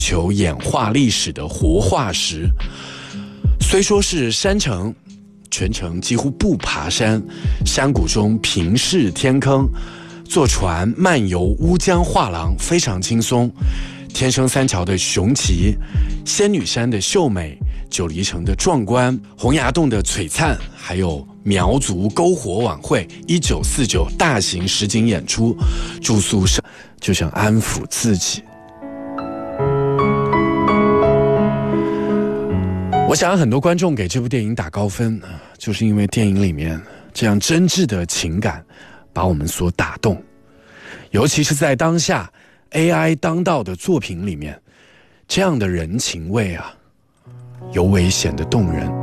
球演化历史的活化石。虽说是山城，全程几乎不爬山，山谷中平视天坑，坐船漫游乌江画廊非常轻松。天生三桥的雄奇，仙女山的秀美，九黎城的壮观，洪崖洞的璀璨，还有苗族篝火晚会1949大型实景演出，住宿上就想安抚自己。我想很多观众给这部电影打高分，就是因为电影里面这样真挚的情感把我们所打动，尤其是在当下 AI 当道的作品里面，这样的人情味啊，尤为显得动人。